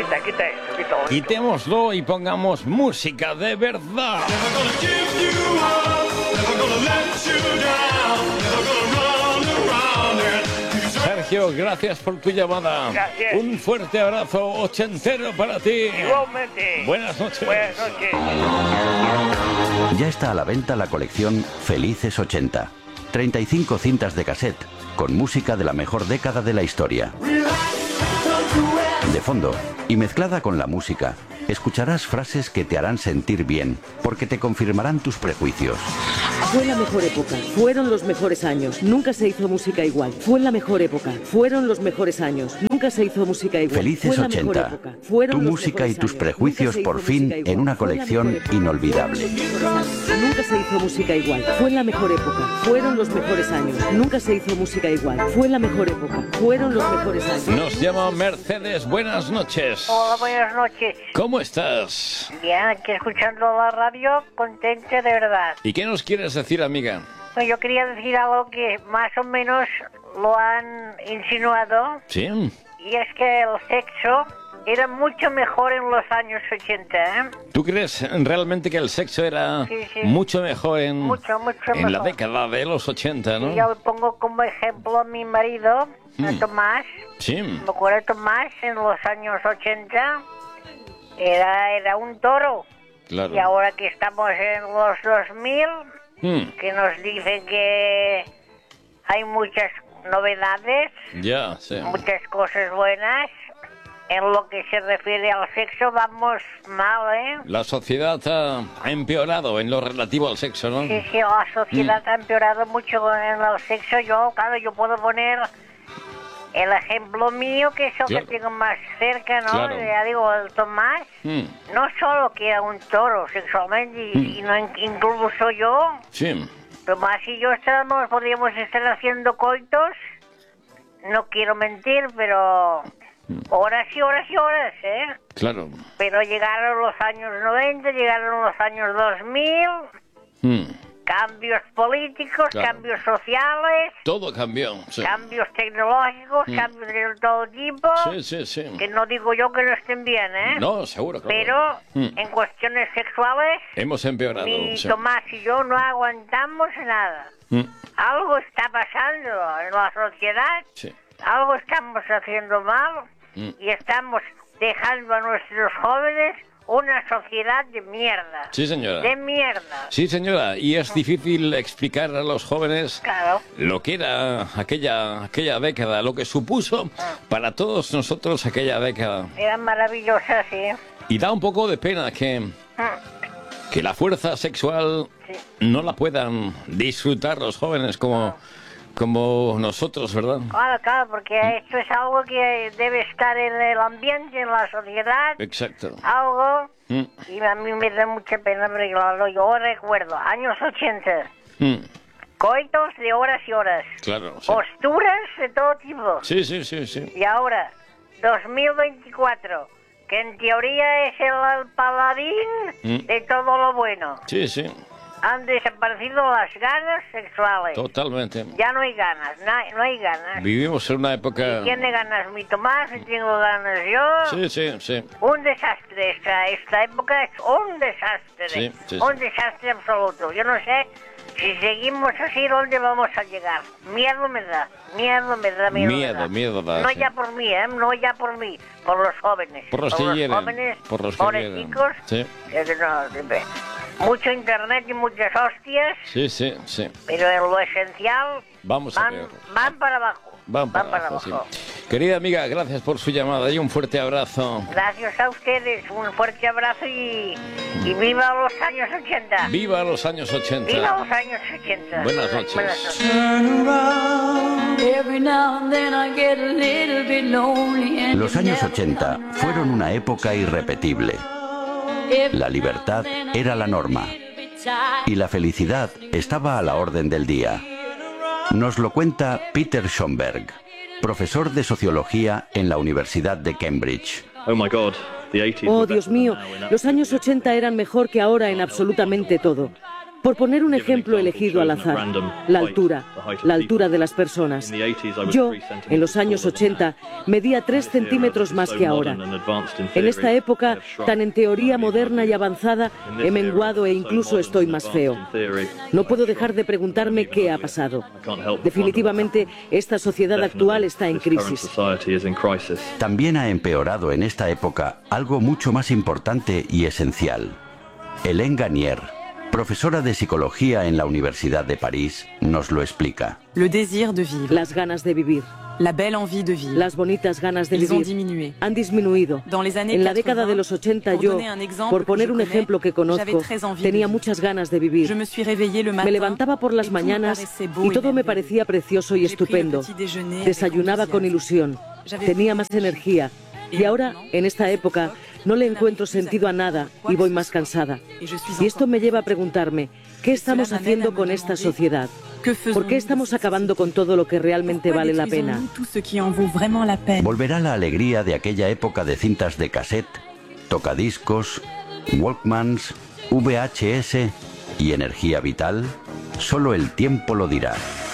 Quita esto. Quitémoslo y pongamos música de verdad. Sergio, gracias por tu llamada. Gracias. Un fuerte abrazo ochentero para ti. Igualmente. Buenas noches. Buenas noches. Ya está a la venta la colección Felices 80. 35 cintas de cassette con música de la mejor década de la historia. De fondo, y mezclada con la música, escucharás frases que te harán sentir bien, porque te confirmarán tus prejuicios. Fue la mejor época, fueron los mejores años, nunca se hizo música igual. Fue la mejor época, fueron los mejores años, nunca se hizo música igual. Felices Fue la 80. mejor época, fueron Tu los música y mejores tus años, prejuicios nunca se por hizo fin música igual. en una Fue la colección mejor época, inolvidable. nunca se hizo música igual. Fue la mejor época, fueron los mejores años, nunca se hizo música igual. Fue la mejor época, fueron los mejores años. Nos llama Mercedes. Buenas noches. Hola, buenas noches. ¿Cómo estás? Bien, aquí escuchando la radio, contenta de verdad. ¿Y qué nos quieres decir, amiga? Pues yo quería decir algo que más o menos lo han insinuado, Sí. y es que el sexo era mucho mejor en los años 80, ¿eh? ¿Tú crees realmente que el sexo era Sí, sí. mucho mejor en Mucho la mejor. década de los 80, no? Y yo pongo como ejemplo a mi marido, a Tomás. Sí. Me acuerdo, Tomás, en los años 80 era un toro. Claro. Y ahora que estamos en los 2000, que nos dicen que hay muchas novedades, Ya, sí. muchas cosas buenas, en lo que se refiere al sexo vamos mal, ¿eh? La sociedad ha empeorado en lo relativo al sexo, ¿no? Sí, la sociedad ha empeorado mucho en el sexo. Yo puedo poner el ejemplo mío, que es el Claro. que tengo más cerca, ¿no? Claro. Ya digo, el Tomás, no solo que era un toro sexualmente, y no, incluso yo, Sí. Tomás y yo podríamos estar haciendo coitos, no quiero mentir, pero horas y horas y horas, ¿eh? Claro. Pero llegaron los años 90, llegaron los años 2000, cambios políticos, Claro. cambios sociales, Todo cambió. Sí. cambios tecnológicos, cambios de todo tipo, Sí. que no digo yo que no estén bien, ¿eh? No, seguro, claro. Pero en cuestiones sexuales, Hemos empeorado. ni Sí. Tomás y yo no aguantamos nada. Algo está pasando en la sociedad, Sí. algo estamos haciendo mal y estamos dejando a nuestros jóvenes una sociedad de mierda. Sí, señora. De mierda. Sí, señora. Y es difícil explicar a los jóvenes Claro. lo que era aquella década, lo que supuso para todos nosotros aquella década. Era maravillosa, sí. Y da un poco de pena que la fuerza sexual no la puedan disfrutar los jóvenes como nosotros, ¿verdad? Claro, porque esto es algo que debe estar en el ambiente, en la sociedad. Exacto. Algo, y a mí me da mucha pena, porque yo recuerdo, años 80, coitos de horas y horas, Claro. Sí. posturas de todo tipo. Sí. Y ahora, 2024, que en teoría es el paladín de todo lo bueno. Sí. Han desaparecido las ganas sexuales. Totalmente. Ya no hay ganas, no hay ganas. Vivimos en una época... ¿Tiene ganas mi Tomás? ¿Y tengo ganas yo? Sí. Un desastre, esta época es un desastre. Sí. Un desastre absoluto. Yo no sé si seguimos así, ¿dónde vamos a llegar? Miedo me da. Miedo da, No sí. ya por mí, no ya por mí, por los jóvenes. Por los que hieren, jóvenes, por los que pobrecicos, hieren. Sí. Mucho internet y muchas hostias, Sí. pero en lo esencial Vamos a peor. van para abajo. Van para abajo, sí. Querida amiga, gracias por su llamada y un fuerte abrazo. Gracias a ustedes, un fuerte abrazo y viva los años 80. ¡Viva los años 80! Viva los años 80. Buenas noches. Buenas noches. Los años 80 fueron una época irrepetible. La libertad era la norma y la felicidad estaba a la orden del día. Nos lo cuenta Peter Schomburg, profesor de sociología en la Universidad de Cambridge. Oh, Dios mío, los años 80 eran mejor que ahora en absolutamente todo. Por poner un ejemplo elegido al azar, la altura de las personas. Yo, en los años 80, medía 3 centímetros más que ahora. En esta época, tan en teoría moderna y avanzada, he menguado e incluso estoy más feo. No puedo dejar de preguntarme qué ha pasado. Definitivamente, esta sociedad actual está en crisis. También ha empeorado en esta época algo mucho más importante y esencial. Hélène Garnier, profesora de psicología en la Universidad de París, nos lo explica. Las ganas de vivir. Las bonitas ganas de vivir han disminuido. En la década de los 80 yo, por poner un ejemplo que conozco, tenía muchas ganas de vivir. Me levantaba por las mañanas y todo me parecía precioso y estupendo. Desayunaba con ilusión, tenía más energía. Y ahora, en esta época, no le encuentro sentido a nada y voy más cansada. Y esto me lleva a preguntarme, ¿qué estamos haciendo con esta sociedad? ¿Por qué estamos acabando con todo lo que realmente vale la pena? ¿Volverá la alegría de aquella época de cintas de cassette, tocadiscos, Walkmans, VHS y energía vital? Solo el tiempo lo dirá.